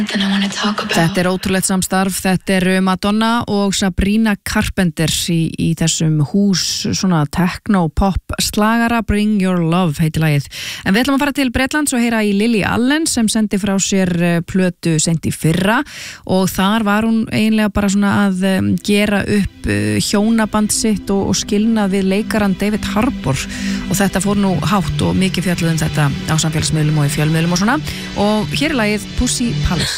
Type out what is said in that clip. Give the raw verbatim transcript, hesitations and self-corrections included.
Þetta er ótrúlegt samstarf, þetta er Madonna og Sabrina Carpenter í, í þessum hús svona techno-pop slagara Bring Your Love heiti lagið. En við ætlum að fara til Bretlands og heyra í Lily Allen sem sendi frá sér plötu seint í fyrra og þar var hún eiginlega bara svona að um, gera upp uh, hjónaband sitt og, og skilnað við leikaran David Harbour og þetta fór nú hátt og mikið fjallað um þetta á samfélagsmiðlum og í fjölmiðlum og svona og hér er lagið Pussy Palace.